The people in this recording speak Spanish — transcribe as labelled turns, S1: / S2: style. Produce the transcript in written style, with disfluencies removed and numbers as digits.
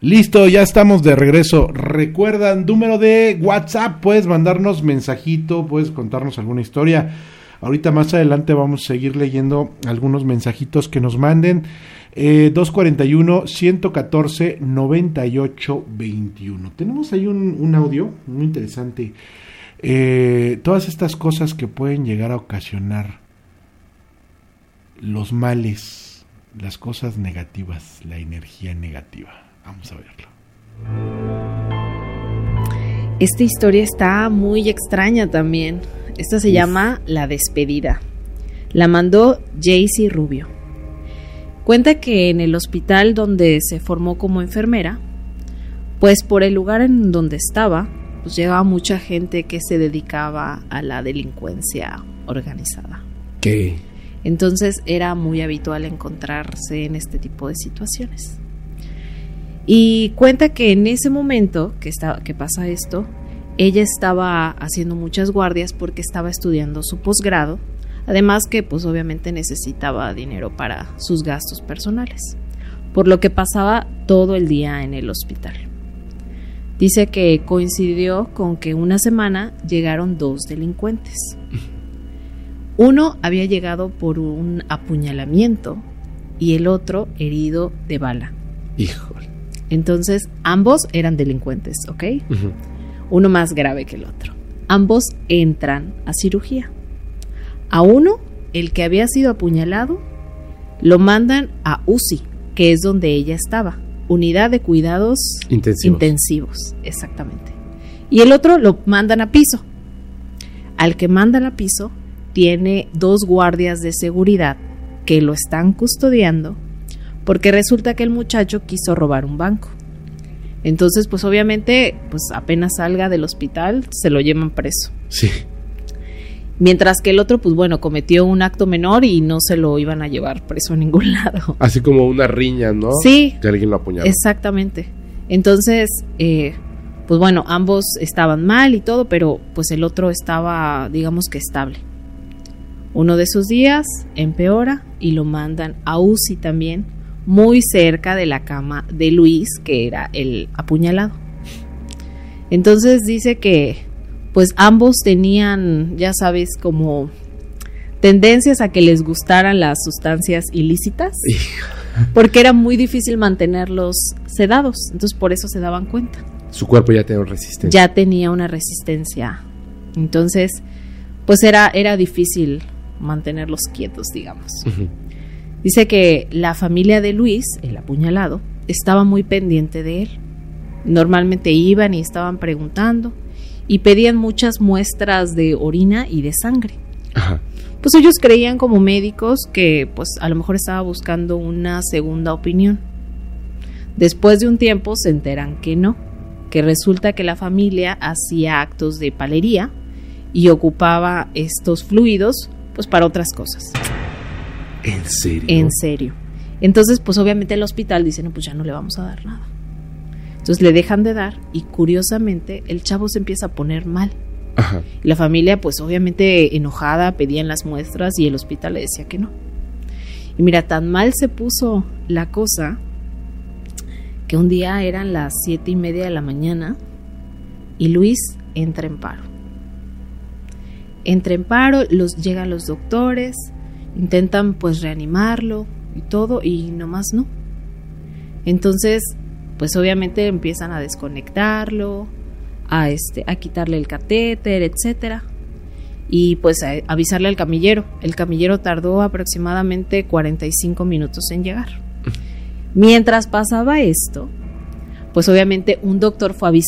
S1: Listo, ya estamos de regreso. Recuerdan, número de WhatsApp, puedes mandarnos mensajito, puedes contarnos alguna historia. Ahorita más adelante vamos a seguir leyendo algunos mensajitos que nos manden. 241-114-9821. Tenemos ahí un audio muy interesante. Todas estas cosas que pueden llegar a ocasionar los males, las cosas negativas, la energía negativa. Vamos a verlo.
S2: Esta historia está muy extraña también. Esta se llama La Despedida. La mandó Jaycee Rubio. Cuenta que en el hospital donde se formó como enfermera, pues por el lugar en donde estaba, pues llegaba mucha gente que se dedicaba a la delincuencia organizada.
S3: ¿Qué?
S2: Entonces era muy habitual encontrarse en este tipo de situaciones. Y cuenta que en ese momento que pasa esto, ella estaba haciendo muchas guardias porque estaba estudiando su posgrado, además que pues obviamente necesitaba dinero para sus gastos personales, por lo que pasaba todo el día en el hospital. Dice que coincidió con que una semana llegaron 2 delincuentes. Uno había llegado por un apuñalamiento y el otro herido de bala.
S3: Híjole.
S2: Entonces ambos eran delincuentes, ¿ok?
S3: Uh-huh.
S2: Uno más grave que el otro. Ambos entran a cirugía. A uno, el que había sido apuñalado, lo mandan a UCI, que es donde ella estaba, Unidad de Cuidados Intensivos, exactamente. Y el otro lo mandan a piso. Al que mandan a piso tiene 2 guardias de seguridad que lo están custodiando porque resulta que el muchacho quiso robar un banco. Entonces, pues obviamente, pues apenas salga del hospital, se lo llevan preso.
S3: Sí.
S2: Mientras que el otro, pues bueno, cometió un acto menor y no se lo iban a llevar preso a ningún lado.
S3: Así como una riña, ¿no?
S2: Sí.
S3: Que alguien lo apuñaló.
S2: Exactamente. Entonces, pues bueno, ambos estaban mal y todo, pero pues el otro estaba, digamos que estable. Uno de esos días empeora y lo mandan a UCI también, muy cerca de la cama de Luis, que era el apuñalado. Entonces dice que pues ambos tenían, ya sabes, como tendencias a que les gustaran las sustancias ilícitas, porque era muy difícil mantenerlos sedados, entonces por eso se daban cuenta.
S3: Su cuerpo ya tenía resistencia.
S2: Ya tenía una resistencia, entonces pues era difícil mantenerlos quietos, digamos. Uh-huh. Dice que la familia de Luis, el apuñalado, estaba muy pendiente de él. Normalmente iban y estaban preguntando y pedían muchas muestras de orina y de sangre.
S3: Ajá.
S2: Pues ellos creían como médicos que pues a lo mejor estaba buscando una segunda opinión. Después de un tiempo se enteran que no, que resulta que la familia hacía actos de palería y ocupaba estos fluidos pues para otras cosas.
S3: ¿En serio?
S2: En serio. Entonces, pues obviamente el hospital dice, no, pues ya no le vamos a dar nada. Entonces le dejan de dar y curiosamente el chavo se empieza a poner mal.
S3: Ajá.
S2: La familia, pues obviamente enojada, pedían las muestras y el hospital le decía que no. Y mira, tan mal se puso la cosa que un día eran las 7:30 de la mañana y Luis entra en paro. Llegan los doctores, intentan pues reanimarlo y todo y nomás no. Entonces pues obviamente empiezan a desconectarlo, a quitarle el catéter, etcétera, y pues a avisarle al camillero. El camillero tardó aproximadamente 45 minutos en llegar. Mientras pasaba esto, pues obviamente un doctor fue a